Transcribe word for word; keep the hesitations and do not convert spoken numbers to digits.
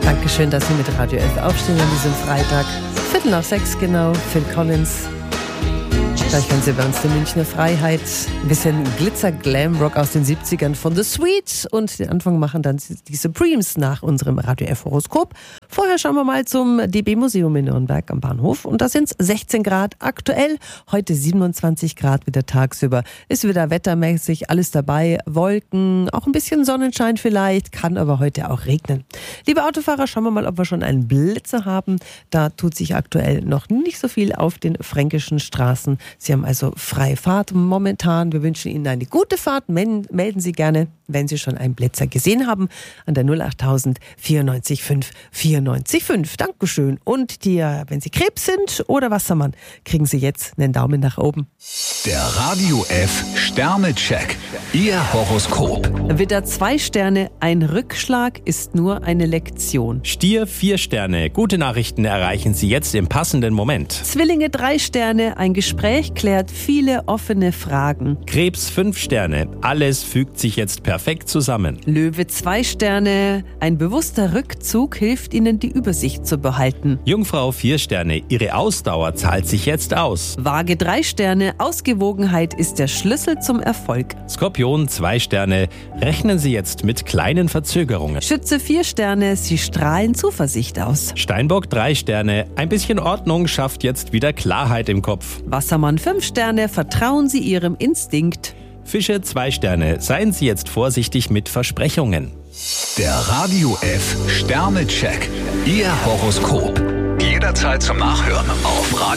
Dankeschön, dass Sie mit Radio F aufstehen an diesem Freitag. Viertel nach sechs genau, Phil Collins. Gleich hören Sie bei uns die Münchner Freiheit. Ein bisschen Glitzer-Glam-Rock aus den siebzigern von The Sweet. Und den Anfang machen dann die Supremes nach unserem Radio F-Horoskop. Vorher schauen wir mal zum D B-Museum in Nürnberg am Bahnhof. Und da sind es sechzehn Grad aktuell. Heute siebenundzwanzig Grad wieder tagsüber. Ist wieder wettermäßig alles dabei. Wolken, auch ein bisschen Sonnenschein vielleicht. Kann aber heute auch regnen. Liebe Autofahrer, schauen wir mal, ob wir schon einen Blitzer haben. Da tut sich aktuell noch nicht so viel auf den fränkischen Straßen. Sie haben also freie Fahrt momentan. Wir wünschen Ihnen eine gute Fahrt. Melden Sie gerne, wenn Sie schon einen Blitzer gesehen haben, an der null achttausend vierundneunzig fünf vierundneunzig fünf. Dankeschön. Und die, wenn Sie Krebs sind oder Wassermann, kriegen Sie jetzt einen Daumen nach oben. Der Radio F Sternecheck. Ihr Horoskop. Widder zwei Sterne, ein Rückschlag ist nur eine Lektion. Stier vier Sterne, gute Nachrichten erreichen Sie jetzt im passenden Moment. Zwillinge drei Sterne, ein Gespräch klärt viele offene Fragen. Krebs fünf Sterne, alles fügt sich jetzt perfekt zusammen. Löwe zwei Sterne, ein bewusster Rückzug hilft Ihnen, die Übersicht zu behalten. Jungfrau vier Sterne, Ihre Ausdauer zahlt sich jetzt aus. Waage drei Sterne, Ausgewogenheit ist der Schlüssel zum Erfolg. Skorpion zwei Sterne, rechnen Sie jetzt mit kleinen Verzögerungen. Schütze vier Sterne, Sie strahlen Zuversicht aus. Steinbock drei Sterne, ein bisschen Ordnung schafft jetzt wieder Klarheit im Kopf. Wassermann fünf Sterne, vertrauen Sie Ihrem Instinkt. Fische zwei Sterne, seien Sie jetzt vorsichtig mit Versprechungen. Der Radio F Sternecheck. Ihr Horoskop. Jederzeit zum Nachhören auf Radio